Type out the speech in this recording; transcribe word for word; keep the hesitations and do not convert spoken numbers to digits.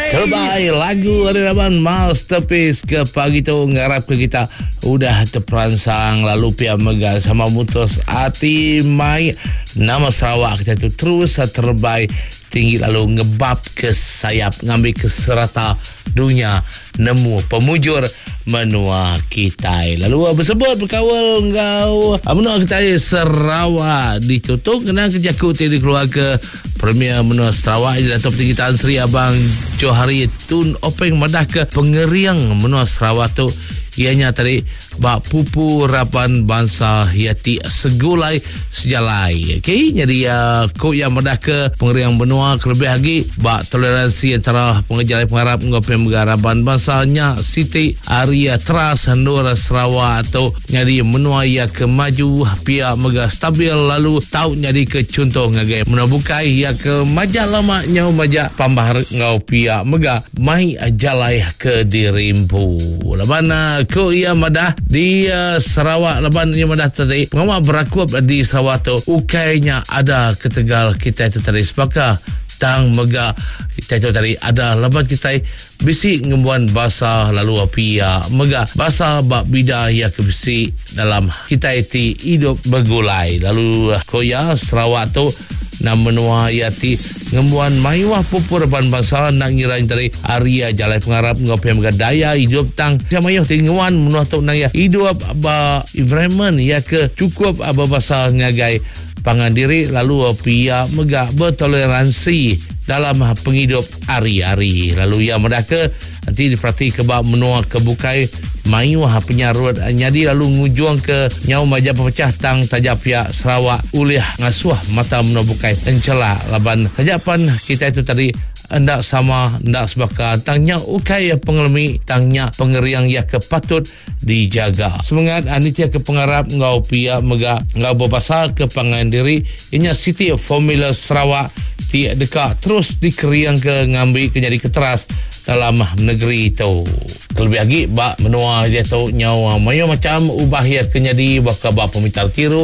Terbaik lagu Adiraman Masterpiece ke pagi tu ngarap ke kita udah terperansang lalu pihak Mega sama mutus hati mai nama Sarawak kita tu terus terbaik tinggi lalu ngebab ke sayap ngambil ke serata dunia nemu pemujur menua kita lalu bersebut berkawal engkau menua kita Sarawak ditutup kena kejakut di keluarga Premier Menua Sarawak Datuk Tinggi Tan Sri Abang Johari Tun Openg madah ke pengeriang Menua Sarawak tu ianya tadi bak pupu rapan bangsa yati segulai sejalai okey jadi uh, ko yang madah ke pengeriang benua kelebih lagi bak toleransi antara pengejalai pengharap ngopeng rapan bangsanya Siti Arya Teras Handur Sarawak atau nyari menua ia ke maju pihak mega stabil lalu tahu nyari ke contoh ngagai menua bukai ia ke majak lama nyau majak pambahar ngau pihak mega mai jalai ke dirimpu labana ko ia madah di uh, Sarawak laban ia madah tadi pengamak berakuap di Sarawak tu ukainya ada ketegal kita itu tadi sepakah tang mega kita itu tadi ada laban kita bisi ngembuan bahasa lalu apia mega bahasa bak bida ya ke bisi dalam kita itu hidup bergulai lalu koya Sarawak tu na menua yati ngembuan maiwah pupur ban bangsa nak ngirain tadi Arya jalai pengharap ngopi mega daya hidup tang jamayah tinguan menua tu nang ya hidup ba environment ya ke cukup aba bahasa ngagai pangandiri lalu pia mega bertoleransi dalam penghidup hari-hari lalu ya mereka nanti diperhati kebab menua kebukai maiwah penyarut nyadi lalu ngujuang ke nyau majap pecah tang tajap pihak Sarawak ulih ngasuh mata menua bukai encela laban tajapan kita itu tadi hendak sama hendak sebaka tangnya ukai pengelmi tangnya pengeriang ya kepatut dijaga semangat anitia ke pengharap ngau pia mega ngau berbasa ke pangandiri inya City Formula Sarawak ti dekat terus dikeriang ke ngambil ke jadi keteras dalam negeri itu lebih lagi bak menua dia tu nyawa mayo macam ubah ya ke jadi baka bak pemitar tiru